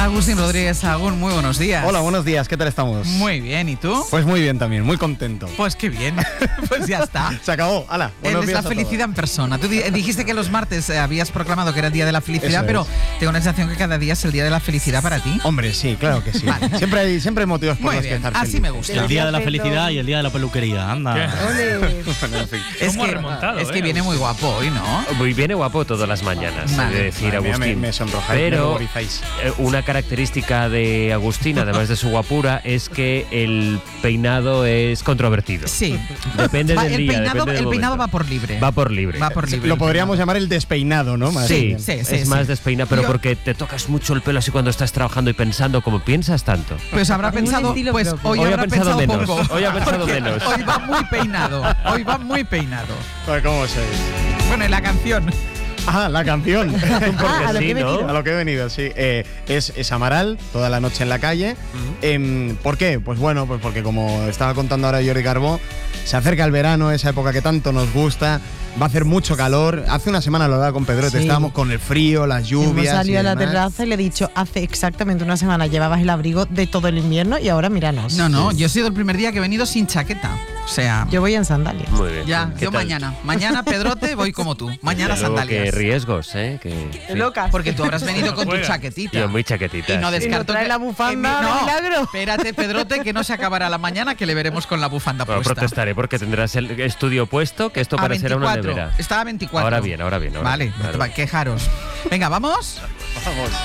Agustín Rodríguez Sahagún, muy buenos días. Hola, buenos días, ¿qué tal estamos? Muy bien, ¿y tú? Pues muy bien también, muy contento. Pues qué bien, pues ya está. Se acabó, hala. Es la felicidad en persona. Tú dijiste que los martes habías proclamado que era el día de la felicidad, pero tengo la sensación que cada día es el día de la felicidad para ti. Hombre, sí, claro que sí. Vale. Siempre hay motivos por los que estar feliz. Así me gusta. El día de la felicidad y el día de la peluquería, anda. Bueno, en fin. Es que viene muy guapo hoy, ¿no? Muy viene guapo todas las mañanas, Vale. de decir Agustín. Me sonrojáis, pero me ruborizáis. una característica de Agustín, además de su guapura, es que el peinado es controvertido. Sí. Depende del día, depende del el peinado momento. va por libre. Va por libre. Va por libre. Lo podríamos llamar el despeinado, ¿no? Más Sí, bien. es más despeina, pero porque te tocas mucho el pelo así cuando estás trabajando y pensando, como piensas tanto. Pues habrá pensado, pues hoy Hoy habrá ha pensado menos. poco. Hoy ha pensado Porque menos. Hoy va muy peinado. Hoy va muy peinado. Pues, ¿cómo sois? Bueno, y la canción. Ah, la canción. Porque sí, ¿no? A lo que he venido, sí. Es Amaral, toda la noche en la calle. ¿Por qué? Pues bueno, pues porque como estaba contando ahora Jordi Carbó, se acerca el verano, esa época que tanto nos gusta. Va a hacer mucho calor. Hace una semana lo hablaba con Pedrote, estábamos con el frío, las lluvias. Hemos salido y a la demás. terraza y le he dicho, hace exactamente una semana llevabas el abrigo de todo el invierno y ahora míranos. No, yo he sido el primer día que he venido sin chaqueta. O sea, Yo voy en sandalias. Muy bien. ya, ¿Qué yo tal? Mañana, Pedrote, voy como tú. Mañana Luego, sandalias. qué riesgos, ¿eh? Sí. Locas. Porque tú habrás venido con tu chaquetita. Yo muy chaquetita. Y no sí. descarto trae que- la bufanda que de milagro. Espérate, Pedrote, que no se acabará la mañana, que le veremos con la bufanda Bueno, puesta. protestaré porque tendrás el estudio puesto, que esto A parecerá una 24. nevera. Estaba a 24. Ahora bien. Vale, quejaros. Venga, ¿vamos? Vamos.